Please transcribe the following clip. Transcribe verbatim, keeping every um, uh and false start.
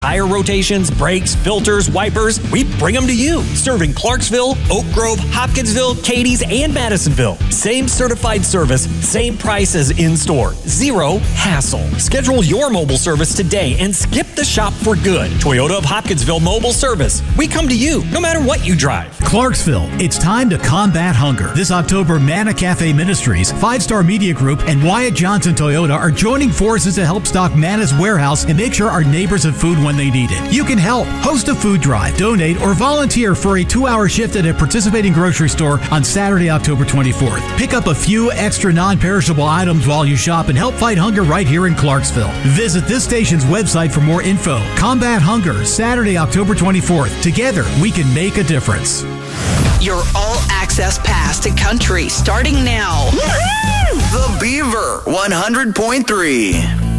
Tire rotations, brakes, filters, wipers, we bring them to you. Serving Clarksville, Oak Grove, Hopkinsville, Cadiz, and Madisonville. Same certified service, same price as in-store. Zero hassle. Schedule your mobile service today and skip the shop for good. Toyota of Hopkinsville Mobile Service. We come to you, no matter what you drive. Clarksville, it's time to combat hunger. This October, Manna Cafe Ministries, Five Star Media Group, and Wyatt Johnson Toyota are joining forces to help stock Manna's warehouse and make sure our neighbors have food when they need it. You can help. Host a food drive, donate, or volunteer for a two-hour shift at a participating grocery store on Saturday, October twenty-fourth. Pick up a few extra non-perishable items while you shop and help fight hunger right here in Clarksville. Visit this station's website for more info. Combat Hunger, Saturday, October twenty-fourth. Together, we can make a difference. Your all-access pass to country starting now. The Beaver one hundred point three.